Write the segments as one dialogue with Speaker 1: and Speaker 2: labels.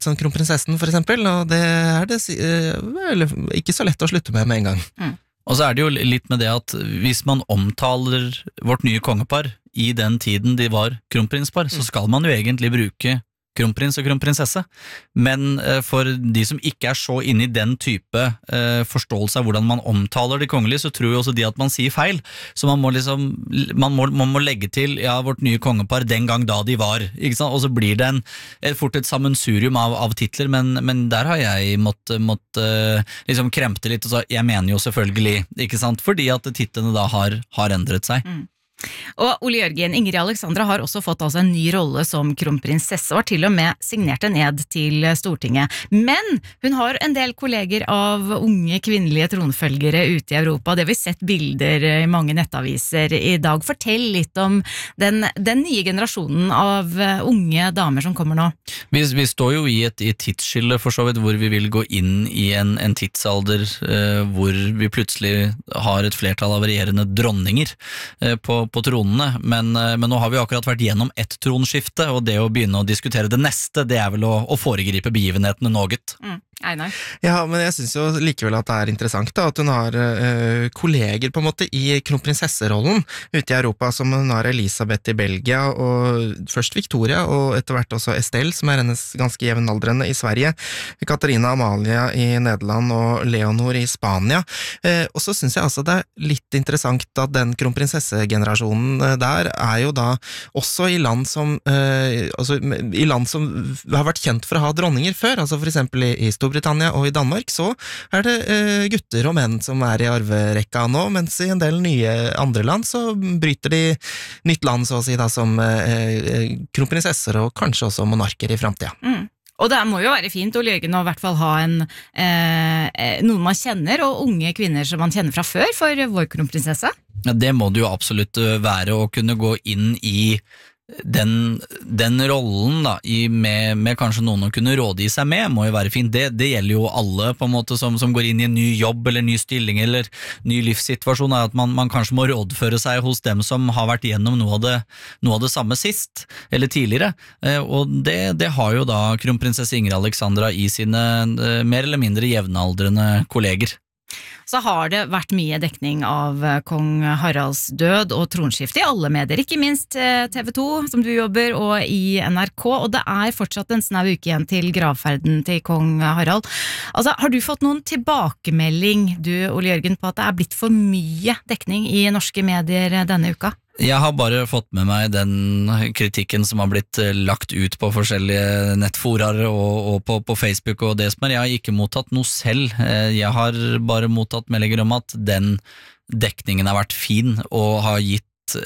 Speaker 1: som kronprinsessen for eksempel, og det ikke så lett å slutte med en gang.
Speaker 2: Og så det jo litt med det at hvis man omtaler vårt nye kongepar i den tiden de var kronprinspar, så skal man jo egentlig bruke kronprins og kronprinsesse, men for de som ikke så inne i den type forståelse av hvordan man omtaler de kongelige, så tror jo også de at man sier feil, så man må liksom, man må legge til, ja, vårt nye kongepar den gang da de var, ikke sant? Og så blir det fort et sammensurium av titler, men der har jeg måtte liksom kremte litt, og så jeg mener jo selvfølgelig, ikke sant, fordi at titlene da har endret seg.
Speaker 3: Og Ole Jørgen, Ingrid Alexandra har også fått en ny rolle som kronprinsesse og har til og med signert en ed til Stortinget. Men hun har en del kolleger av unge kvinnelige tronfølgere ute i Europa. Det har vi sett bilder i mange nettaviser i dag. Fortell litt om den nye generasjonen av unge damer som kommer nå.
Speaker 2: Vi står jo i et tidsskille for så vidt, hvor vi vil gå inn i en tidsalder hvor vi plutselig har et flertall av regjerende dronninger på tronene, men nå har vi akkurat vært gjennom ett tronskifte, og det å begynne å diskutere det neste, det vel å foregripe begivenhetene noget.
Speaker 3: Einar?
Speaker 1: Ja, men jeg synes jo likevel at det interessant da, at hun har kolleger på en måte i kronprinsesserollen ute i Europa, som hun har Elisabeth i Belgia, og først Victoria, og etter hvert også Estelle, som hennes ganske jevnaldrende i Sverige, Katarina Amalia i Nederland og Leonor i Spania. Og så synes jeg altså det litt interessant at den kronprinsessegenerasjonen der jo da også i land som i land som har vært kjent for å ha dronninger før, altså for eksempel i Storbritannia og i Danmark, så det gutter og menn som i arverekka nå, mens i en del nye andre land så bryter de nytt land, så å si da, som kronprinsesser og kanskje også monarker i fremtiden.
Speaker 3: Og det må jo være fint Ole Jørgen å i hvert fall ha noen man kjenner, og unge kvinner som man kjenner fra før for vår kronprinsesse.
Speaker 2: Ja, det må det jo absolutt være, å kunne gå inn i den rollen da, med kanskje noen å kunne rådgi seg med, må jo være fint. Det gjelder jo alle på en måte som går inn i en ny jobb eller ny stilling eller ny livssituasjon, at man kanskje må rådføre seg hos dem som har vært gjennom noe av det samme sist eller tidligere, og det har jo da kronprinsesse Ingrid Alexandra i sine mer eller mindre jevnaldrende kolleger.
Speaker 3: Så har det vært mye dekning av kong Haralds død og tronskifte i alle medier, ikke minst TV 2, som du jobber, og i NRK, og det fortsatt en snau uke igjen til gravferden til kong Harald. Altså, har du fått noen tilbakemelding, du, Ole Jørgen, på at det blitt for mye dekning i norske medier denne uka?
Speaker 2: Jeg har bare fått med meg den kritikken som har blitt lagt ut på forskjellige nettforer og på Facebook og det som jeg har ikke mottatt noe selv. Jeg har bare mottatt meldinger om at den dekningen har vært fin og har gitt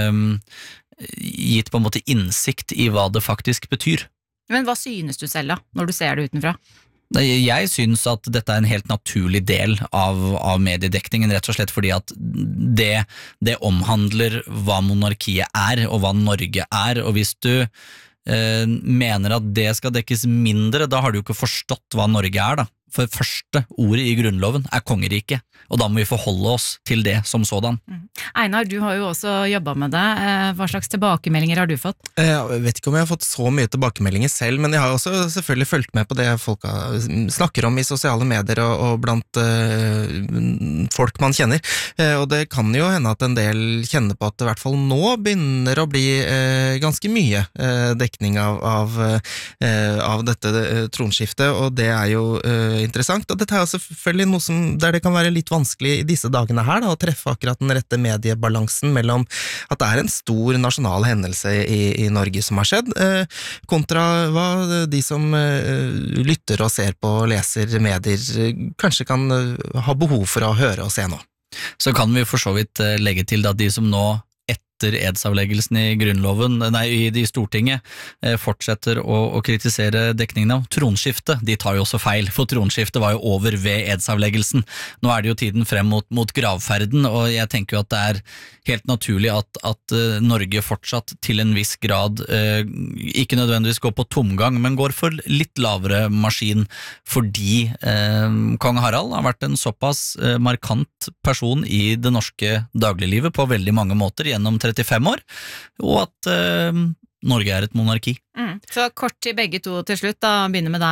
Speaker 2: på en måte innsikt i hva det faktisk betyr.
Speaker 3: Men hva synes du selv da, når du ser det utenfra?
Speaker 2: Jeg synes at dette en helt naturlig del av mediedekningen, rett og slett fordi at det omhandler hva monarkiet og hva Norge og hvis du mener at det skal dekkes mindre, da har du jo ikke forstått hva Norge da. For første ordet i grunnloven kongeriket, og da må vi forholde oss til det som sådan.
Speaker 3: Einar, du har jo også jobbet med det. Hva slags tilbakemeldinger har du fått?
Speaker 1: Jeg vet ikke om jeg har fått så mye tilbakemeldinger selv, men jeg har også selvfølgelig fulgt med på det folk snakker om i sosiale medier og blant folk man kjenner. Og det kan jo hende at en del kjenner på at det i hvert fall nå begynner å bli ganske mye dekning av dette tronskiftet, og det jo interessant, og dette jo selvfølgelig noe der det kan være litt vanskelig i disse dagene her da, å treffe akkurat den rette mediebalansen mellom at det en stor nasjonal hendelse i Norge som har skjedd, kontra hva de som lytter og ser på og leser medier kanskje kan ha behov for å høre og se nå.
Speaker 2: Så kan vi for så vidt legge til at de som nå edsavleggelsen i grunnloven, i Stortinget, fortsetter å kritisere dekningen av tronskiftet. De tar jo også feil, for tronskiftet var jo over ved edsavleggelsen. Nå det jo tiden frem mot gravferden, og jeg tenker jo at det helt naturlig at Norge fortsatt til en viss grad ikke nødvendigvis går på tomgang, men går for litt lavere maskin, fordi kong Harald har vært en såpass markant person i det norske dagliglivet på veldig mange måter gjennom 35 år, og at Norge et monarki.
Speaker 3: Så kort til begge to til slutt, da begynner med deg.